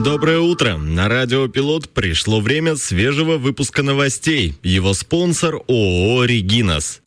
Доброе утро. На радио «Пилот» пришло время свежего выпуска новостей. Его спонсор ООО «Регинас».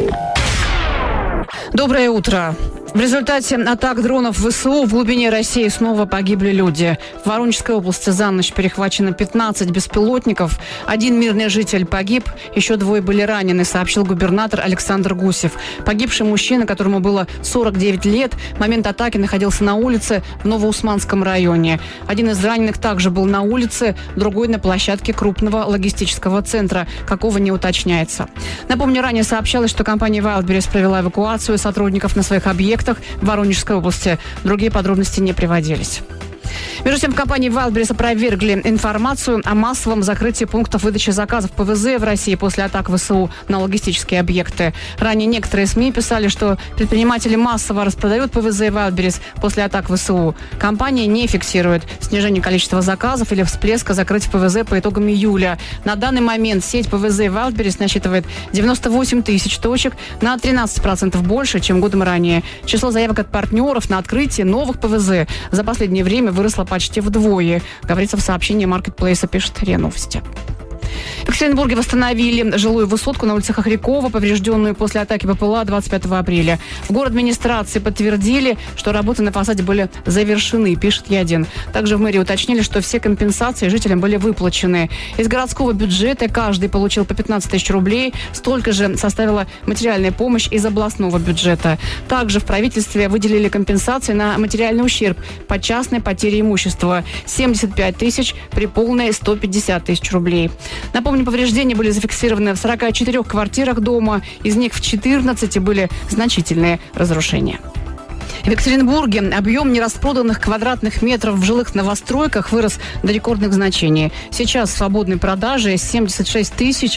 Доброе утро. В результате атак дронов ВСУ в глубине России снова погибли люди. В Воронежской области за ночь перехвачено 15 беспилотников. 1 мирный житель погиб, еще 2 были ранены, сообщил губернатор Александр Гусев. Погибший мужчина, которому было 49 лет, в момент атаки находился на улице в Новоусманском районе. Один из раненых также был на улице, другой на площадке крупного логистического центра. Какого не уточняется. Напомню, ранее сообщалось, что компания Wildberries провела эвакуацию сотрудников на своих объектах в Воронежской области. Другие подробности не приводились. Между тем, в компании Wildberries опровергли информацию о массовом закрытии пунктов выдачи заказов ПВЗ в России после атак ВСУ на логистические объекты. Ранее некоторые СМИ писали, что предприниматели массово распродают ПВЗ Wildberries после атак ВСУ. Компания не фиксирует снижение количества заказов или всплеска закрытия ПВЗ по итогам июля. На данный момент сеть ПВЗ Wildberries насчитывает 98 тысяч точек, на 13% больше, чем годом ранее. Число заявок от партнеров на открытие новых ПВЗ за последнее время выросло почти вдвое, говорится в сообщении маркетплейса, пишет РИА Новости. В Екатеринбурге восстановили жилую высотку на улице Хохрякова, поврежденную после атаки БПЛА 25 апреля. В город-администрации подтвердили, что работы на фасаде были завершены, пишет Е1. Также в мэрии уточнили, что все компенсации жителям были выплачены. Из городского бюджета каждый получил по 15 тысяч рублей, столько же составила материальная помощь из областного бюджета. Также в правительстве выделили компенсации на материальный ущерб по частной потере имущества 75 тысяч при полной 150 тысяч рублей. Напомню, повреждения были зафиксированы в 44 квартирах дома, из них в 14 были значительные разрушения. В Екатеринбурге объем нераспроданных квадратных метров в жилых новостройках вырос до рекордных значений. Сейчас в свободной продаже 76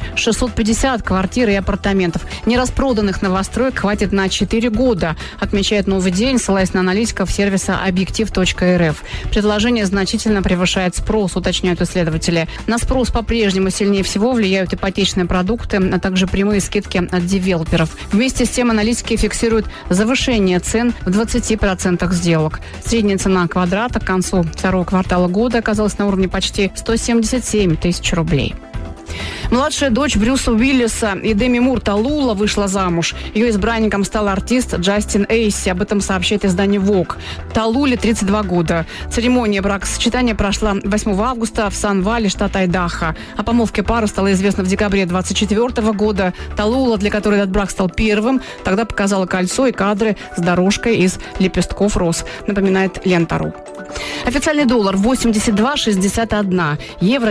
650 квартир и апартаментов. Нераспроданных новостроек хватит на 4 года, отмечает «Новый день», ссылаясь на аналитиков сервиса «Объектив.рф». Предложение значительно превышает спрос, уточняют исследователи. На спрос по-прежнему сильнее всего влияют ипотечные продукты, а также прямые скидки от девелоперов. Вместе с тем аналитики фиксируют завышение цен в 20% сделок. Средняя цена квадрата к концу второго квартала года оказалась на уровне почти 177 тысяч рублей. Младшая дочь Брюса Уиллиса и Деми Мур Талула вышла замуж. Ее избранником стал артист Джастин Эйси. Об этом сообщает издание Vogue. Талуле 32 года. Церемония бракосочетания прошла 8 августа в Сан-Вале, штат Айдахо. О помолвке пары стало известно в декабре 2024 года. Талула, для которой этот брак стал первым, тогда показала кольцо и кадры с дорожкой из лепестков роз, напоминает Лента.ру. Официальный доллар 82,61, евро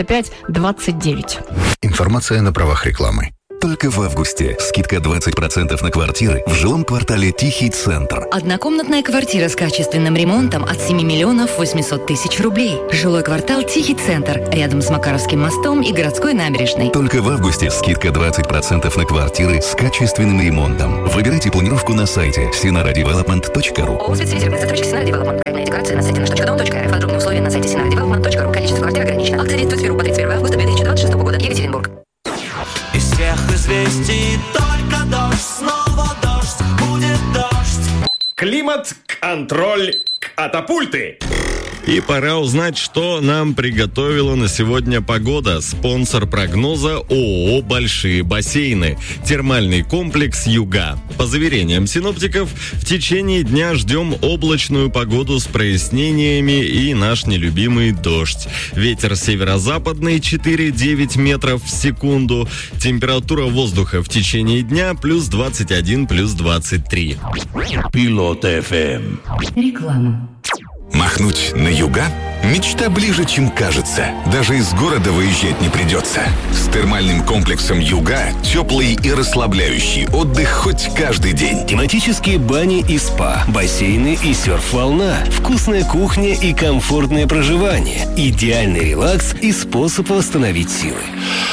95,29. Информация на правах рекламы. Только в августе скидка 20% на квартиры в жилом квартале «Тихий центр». Однокомнатная квартира с качественным ремонтом от 7 миллионов 800 тысяч рублей. Жилой квартал «Тихий центр» рядом с Макаровским мостом и городской набережной. Только в августе скидка 20% на квартиры с качественным ремонтом. Выбирайте планировку на сайте sinaradevelopment.ru. ООО «Спецсервисная застройщик Sinara Development». Проектная декорация на сайте nаш.дом.рф. Подробные условия на сайте sinaradevelopment.ru. Количество квартир ограничено. Акция действует с 1 по 31 августа 2026 года. Екатеринбург. Из всех известий только дождь, снова дождь, будет дождь. Климат-контроль катапульты. И пора узнать, что нам приготовила на сегодня погода. Спонсор прогноза ООО «Большие бассейны». Термальный комплекс «Юга». По заверениям синоптиков, в течение дня ждем облачную погоду с прояснениями и наш нелюбимый дождь. Ветер северо-западный 4-9 метров в секунду. Температура воздуха в течение дня плюс 21, плюс 23. Пилот ФМ. Реклама. Махнуть на юга? Мечта ближе, чем кажется. Даже из города выезжать не придется. С термальным комплексом «Юга» теплый и расслабляющий отдых хоть каждый день. Тематические бани и спа, бассейны и серф-волна, вкусная кухня и комфортное проживание, идеальный релакс и способ восстановить силы.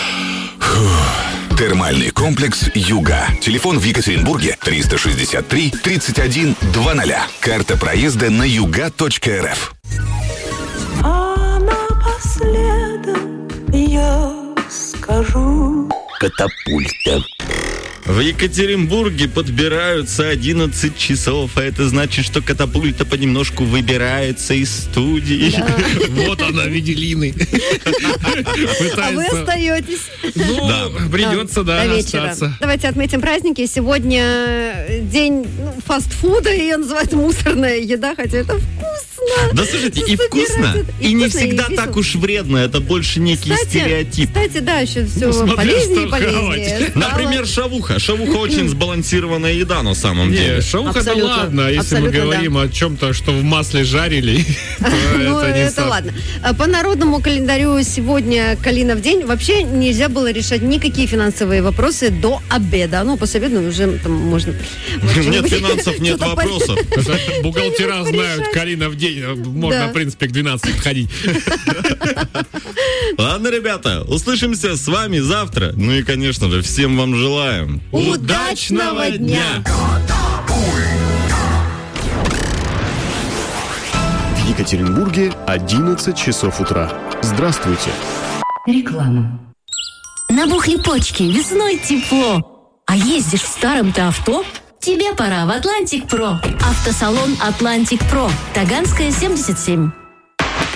Термальный комплекс «Юга». Телефон в Екатеринбурге 363 31 00. Карта проезда на yuga.rf. А напоследок я скажу: Катапульта. В Екатеринбурге подбираются 11 часов, а это значит, что катапульта понемножку выбирается из студии. Вот она, Виделины. А вы остаетесь. Придется, до вечера. остаться. Давайте отметим праздники. Сегодня день фастфуда, ее называют мусорная еда, хотя это вкусно. Да, слушайте, и вкусно, и не всегда так уж вредно. Это больше некий стереотип. Кстати, да, еще все полезнее и полезнее. Например, шавуха. Шавуха очень сбалансированная еда на самом деле. Шавуха это ладно, если мы говорим о чем-то, что в масле жарили, то это ладно. По народному календарю сегодня Калинов день. Вообще нельзя было решать никакие финансовые вопросы до обеда. После обеда уже там можно... Нет финансов, нет вопросов. Бухгалтера знают, Калинов день. Можно, в принципе, к 12 подходить. Ладно, ребята, услышимся с вами завтра. Ну и, конечно же, всем вам желаем удачного дня! В Екатеринбурге 11 часов утра. Здравствуйте. Реклама. Набухли почки, весной тепло. А ездишь в старом-то авто? Тебе пора в Атлантик Про. Автосалон Атлантик Про. Таганская, 77.